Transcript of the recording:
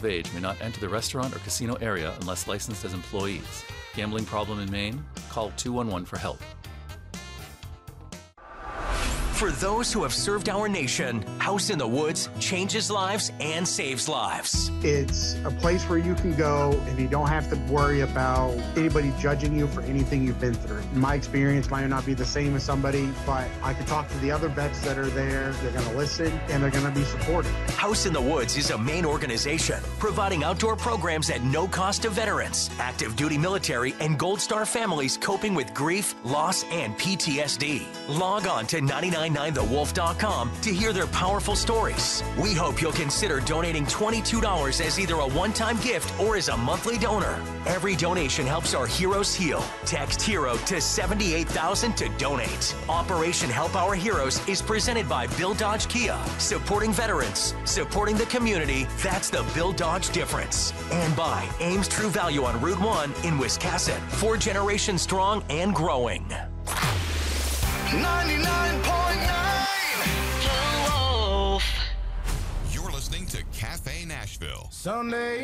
of age may not enter the restaurant or casino area unless licensed as employees. Gambling problem in Maine? Call 211 for help. For those who have served our nation, House in the Woods changes lives and saves lives. It's a place where you can go and you don't have to worry about anybody judging you for anything you've been through. My experience might not be the same as somebody, but I can talk to the other vets that are there. They're going to listen and they're going to be supportive. House in the Woods is a Maine organization providing outdoor programs at no cost to veterans, active duty military, and Gold Star families coping with grief, loss, and PTSD. Log on to 999thewolf.com to hear their powerful stories. We hope you'll consider donating $22 as either a one-time gift or as a monthly donor. Every donation helps our heroes heal. Text HERO to 78,000 to donate. Operation Help Our Heroes is presented by Bill Dodge Kia. Supporting veterans, supporting the community, that's the Bill Dodge difference. And by Ames True Value on Route 1 in Wiscasset. 4 generations strong and growing. 99.9 Wolf. You're listening to Cafe Nashville. Sunday